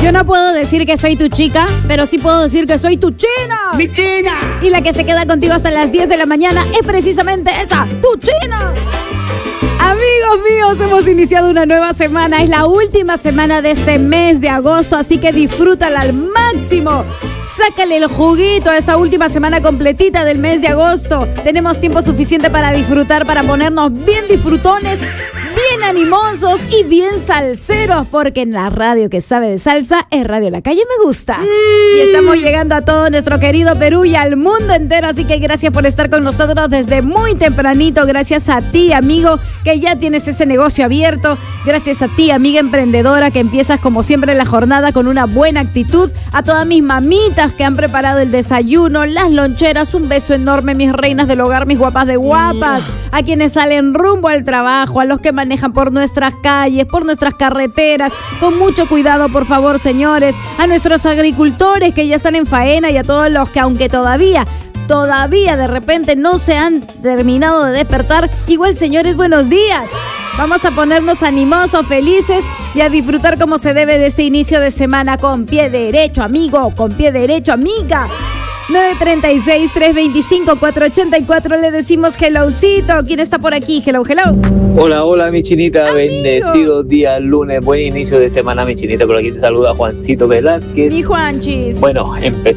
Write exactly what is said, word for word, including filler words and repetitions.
Yo no puedo decir que soy tu chica, pero sí puedo decir que soy tu china. ¡Mi china! Y la que se queda contigo hasta las diez de la mañana es precisamente esa, tu china. Amigos míos, hemos iniciado una nueva semana. Es la última semana de este mes de agosto, así que disfrútala al máximo. Sácale el juguito a esta última semana completita del mes de agosto. Tenemos tiempo suficiente para disfrutar, para ponernos bien disfrutones, bien animosos y bien salseros, porque en la radio que sabe de salsa es Radio La Calle Me Gusta. Y estamos llegando a todo nuestro querido Perú y al mundo entero, así que gracias por estar con nosotros desde muy tempranito. Gracias a ti, amigo, que ya tienes ese negocio abierto. Gracias a ti, amiga emprendedora, que empiezas como siempre la jornada con una buena actitud. A todas mis mamitas que han preparado el desayuno, las loncheras, un beso enorme, mis reinas del hogar, mis guapas de guapas. A quienes salen rumbo al trabajo, a los que manejan por nuestras calles, por nuestras carreteras, con mucho cuidado, por favor, señores. A nuestros agricultores que ya están en faena y a todos los que, aunque todavía... Todavía de repente no se han terminado de despertar. Igual, señores, buenos días. Vamos a ponernos animosos, felices y a disfrutar como se debe de este inicio de semana con pie derecho, amigo, con pie derecho, amiga. nueve treinta y seis, trescientos veinticinco, cuatrocientos ochenta y cuatro, le decimos hellocito. ¿Quién está por aquí? Hello, hello. Hola, hola, mi chinita. Amigo. Bendecido día lunes. Buen inicio de semana, mi chinita. Por aquí te saluda Juancito Velázquez. Mi Juanchis. Bueno, empezamos.